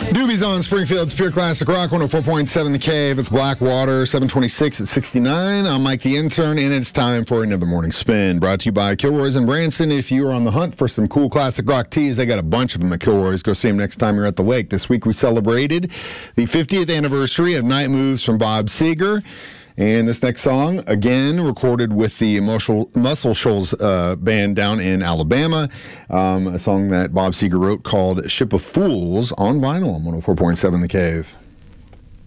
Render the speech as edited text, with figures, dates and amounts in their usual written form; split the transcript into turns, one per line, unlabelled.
Doobies on Springfield's Pure Classic Rock, 104.7 The Cave. It's Blackwater, 726 at 69. I'm Mike the Intern, and it's time for another morning spin. Brought to you by Kilroy's and Branson. If you are on the hunt for some cool classic rock tees, they got a bunch of them at Kilroy's. Go see them next time you're at the lake. This week we celebrated the 50th anniversary of Night Moves from Bob Seger. And this next song, again, recorded with the Muscle Shoals band down in Alabama. A song that Bob Seger wrote called Ship of Fools on vinyl on 104.7 The Cave.